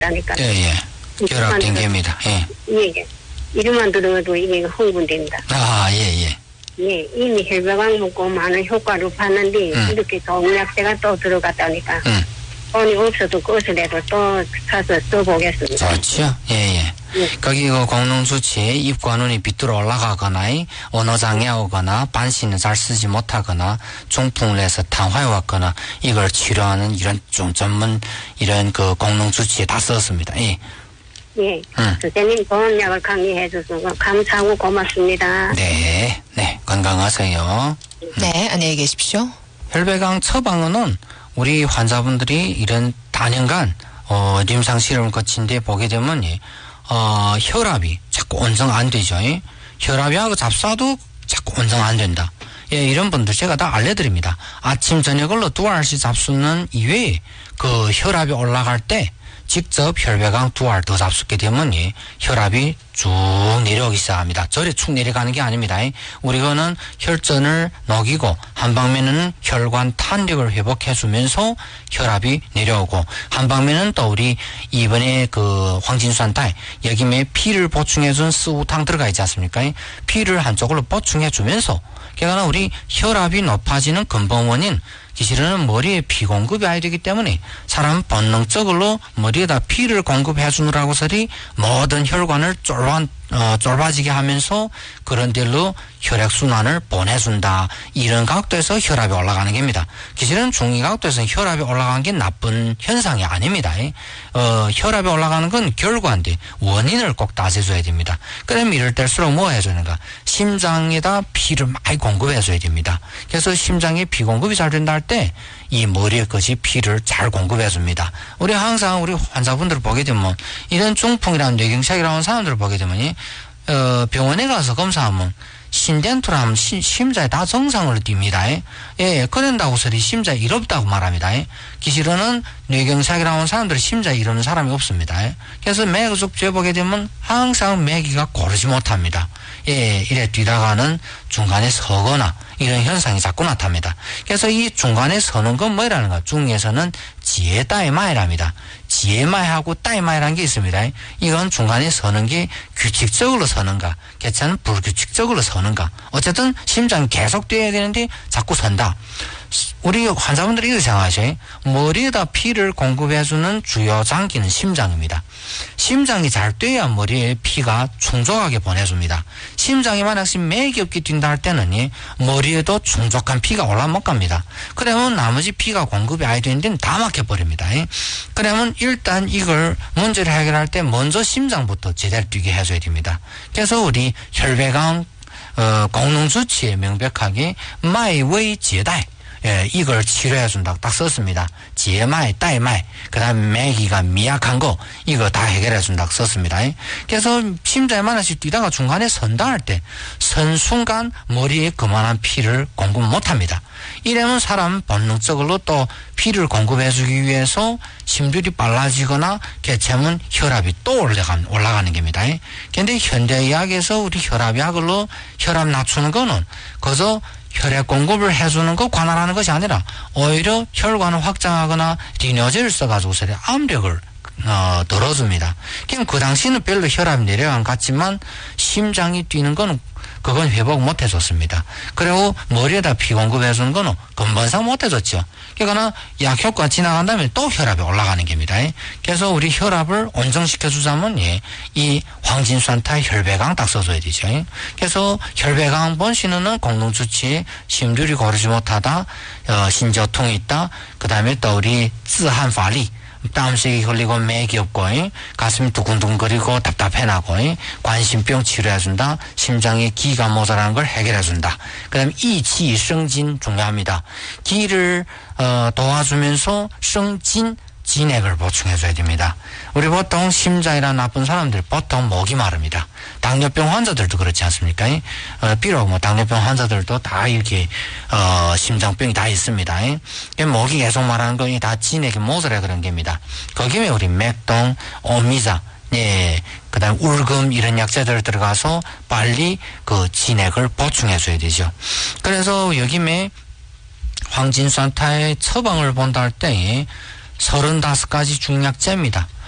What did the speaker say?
하니까. 예. 결합된 겁니다. 예. 예. 이름만 들어도 이게 흥분됩니다. 예. 예, 이미 혈배광 먹고 많은 효과를 봤는데 이렇게 좋은 약재가 또 들어갔다니까 돈이 없어도 그것을해도 또 사서 써보겠습니다. 좋죠. 예. 거기 그 공농수치에 입과 눈이 비뚤어 올라가거나 언어장애 오거나 반신을 잘 쓰지 못하거나 중풍을 해서 탄화해 왔거나 이걸 치료하는 이런 좀 전문 이런 그 공농수치에 다 썼습니다. 예. 예. 선생님 좋은 약을 강의해 주셔서 감사하고 고맙습니다. 네. 건강하세요. 네, 안녕히 계십시오. 혈배강 처방은 우리 환자분들이 이런 단연간 임상 실험을 거친 뒤에 보게 되면 혈압이 자꾸 온정 안 되죠. 혈압하고 잡사도 자꾸 온정 안 된다. 예, 이런 분들 제가 다 알려드립니다. 아침 저녁으로 2알씩 잡수는 이외에 그 혈압이 올라갈 때 직접 혈배강 2알 더 잡수게 되면 혈압이 쭉 내려오기 시작합니다. 저리 축 내려가는 게 아닙니다. 우리가는 혈전을 녹이고 한 방면은 혈관 탄력을 회복해주면서 혈압이 내려오고 한 방면은 또 우리 이번에 그 황진수한테 여기에 피를 보충해준 수우탕 들어가 있지 않습니까? 피를 한쪽으로 보충해주면서 그러니까 우리 혈압이 높아지는 근본 원인 기실은 머리에 피 공급이 아야 되기 때문에 사람 본능적으로 머리에다 피를 공급해 주느라고 서리 모든 혈관을 좁아지게 하면서 그런 데로 혈액순환을 보내준다. 이런 각도에서 혈압이 올라가는 겁니다. 기실은 중위 각도에서 혈압이 올라가는 게 나쁜 현상이 아닙니다. 혈압이 올라가는 건 결과인데 원인을 꼭 따져줘야 됩니다. 그러면 이럴 때일수록 뭐 해주는가? 심장에다 피를 많이 공급해줘야 됩니다. 그래서 심장에 피 공급이 잘 된다 할 때 이 머리에 것이 피를 잘 공급해줍니다. 우리 항상 우리 환자분들을 보게 되면 이런 중풍이라는 뇌경색이라는 사람들을 보게 되면 병원에 가서 검사하면 신덴투라 하면 심장에 다 정상으로 뜁니다. 예, 그런다고 소리 심장이 이롭다고 말합니다. 기실은 뇌경색이라는 사람들은 심장이 이러는 사람이 없습니다. 그래서 맥을 쭉 재보게 되면 항상 맥이가 고르지 못합니다. 예, 이래 뛰다가는 중간에 서거나 이런 현상이 자꾸 나타납니다. 그래서 이 중간에 서는 건 뭐라는가? 중에서는 지혜따이마이랍니다. 지혜마이하고 따이마이라는 게 있습니다. 이건 중간에 서는 게 규칙적으로 서는가, 개체는 불규칙적으로 서는가. 어쨌든 심장이 계속 뛰어야 되는데 자꾸 선다. 우리 환자분들이 이렇게 생각하셔요. 머리에다 피를 공급해주는 주요 장기는 심장입니다. 심장이 잘 뛰어야 머리에 피가 충족하게 보내줍니다. 심장이 만약에 맥이 없게 뛴다 할 때는 머리에도 충족한 피가 올라 못 갑니다. 그러면 나머지 피가 공급이 아예 되는 데는 다 막혀버립니다. 그러면 일단 이걸 문제를 해결할 때 먼저 심장부터 제대로 뛰게 해줘야 됩니다. 그래서 우리 혈배강 공농수치에 명백하게 마이웨이 제다이 이걸 치료해준다고 딱 썼습니다. 지혜마이, 따이마이, 그 다음에 맥이가 미약한 거, 이거 다 해결해준다고 썼습니다. 그래서 심장에 만나씩 뛰다가 중간에 선다 할 때, 선 순간 머리에 그만한 피를 공급 못합니다. 이러면 사람 본능적으로 또 피를 공급해주기 위해서 심줄이 빨라지거나 개체면 혈압이 또 올라가는 겁니다. 근데 현대의학에서 우리 혈압약으로 혈압 낮추는 거는 그저 혈액 공급을 해주는 거 관할하는 것이 아니라 오히려 혈관을 확장하거나 리너제를 써가지고서 압력을 들어줍니다. 그럼 그 당시는 별로 혈압이 내려간 것 같지만 심장이 뛰는 거는 그건 회복 못 해줬습니다. 그리고 머리에다 피 공급해주는 거는 근본상 못 해줬죠. 그러니까 약 효과 지나간 다음에 또 혈압이 올라가는 겁니다. 그래서 우리 혈압을 온정시켜주자면 이 황진수한테 혈배강 딱 써줘야 되죠. 그래서 혈배강 본신은 공동수치에 심줄이 고르지 못하다, 신저통이 있다, 그 다음에 또 우리 쯔한파리 땀색이 흘리고 맥이 없고 가슴이 두근두근거리고 답답해나고 관심병 치료해준다. 심장에 기가 모자라는 걸 해결해준다. 그 다음에 이치성진 중요합니다. 기를 도와주면서 성진 진액을 보충해줘야 됩니다. 우리 보통 심장이나 나쁜 사람들 보통 목이 마릅니다. 당뇨병 환자들도 그렇지 않습니까? 비록 뭐 당뇨병 환자들도 다 이렇게 심장병이 다 있습니다. 목이 계속 마르는 건 다 진액이 모자라 그런 겁니다. 거기에 우리 맥동, 오미자, 그다음 울금 이런 약재들 들어가서 빨리 그 진액을 보충해줘야 되죠. 그래서 여기에 황진수한테의 처방을 본다 할 때 35가지 중약제입니다.